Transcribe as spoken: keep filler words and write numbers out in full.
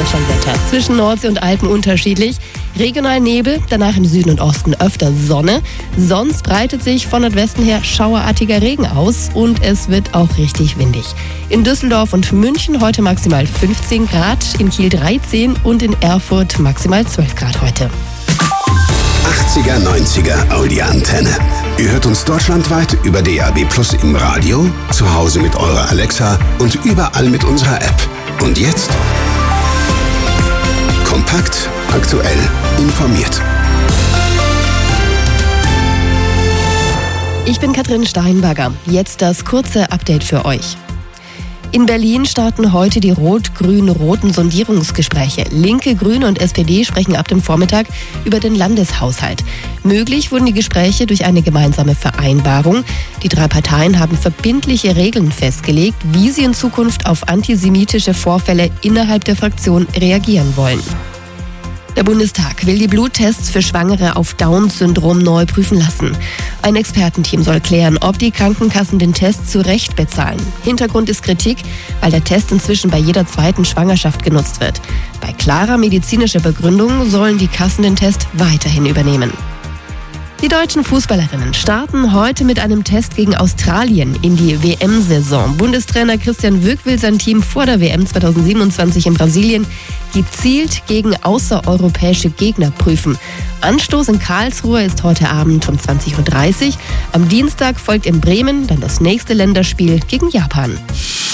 Deutschlandwetter. Zwischen Nordsee und Alpen unterschiedlich. Regional Nebel, danach im Süden und Osten öfter Sonne. Sonst breitet sich von Nordwesten her schauerartiger Regen aus und es wird auch richtig windig. In Düsseldorf und München heute maximal fünfzehn Grad, in Kiel dreizehn und in Erfurt maximal zwölf Grad heute. achtziger, neunziger Audi Antenne. Ihr hört uns deutschlandweit über D A B Plus im Radio, zu Hause mit eurer Alexa und überall mit unserer App. Und jetzt kompakt, aktuell, informiert. Ich bin Katrin Steinbagger. Jetzt das kurze Update für euch. In Berlin starten heute die rot-grün-roten Sondierungsgespräche. Linke, Grüne und S P D sprechen ab dem Vormittag über den Landeshaushalt. Möglich wurden die Gespräche durch eine gemeinsame Vereinbarung. Die drei Parteien haben verbindliche Regeln festgelegt, wie sie in Zukunft auf antisemitische Vorfälle innerhalb der Fraktion reagieren wollen. Der Bundestag will die Bluttests für Schwangere auf Down-Syndrom neu prüfen lassen. Ein Expertenteam soll klären, ob die Krankenkassen den Test zu Recht bezahlen. Hintergrund ist Kritik, weil der Test inzwischen bei jeder zweiten Schwangerschaft genutzt wird. Bei klarer medizinischer Begründung sollen die Kassen den Test weiterhin übernehmen. Die deutschen Fußballerinnen starten heute mit einem Test gegen Australien in die W M-Saison. Bundestrainer Christian Wück will sein Team vor der W M zweitausendsiebenundzwanzig in Brasilien gezielt gegen außereuropäische Gegner prüfen. Anstoß in Karlsruhe ist heute Abend um zwanzig Uhr dreißig. Am Dienstag folgt in Bremen dann das nächste Länderspiel gegen Japan.